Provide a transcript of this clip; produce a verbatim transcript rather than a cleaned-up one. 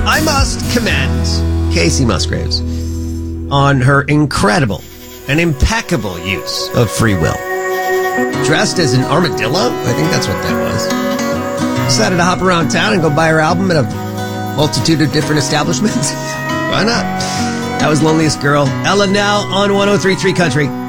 I must commend Casey Musgraves on her incredible and impeccable use of free will. Dressed as an armadillo? I think that's what that was. Decided to hop around town and go buy her album at a multitude of different establishments. Why not? That was Loneliest Girl. Ella now on one oh three point three Country.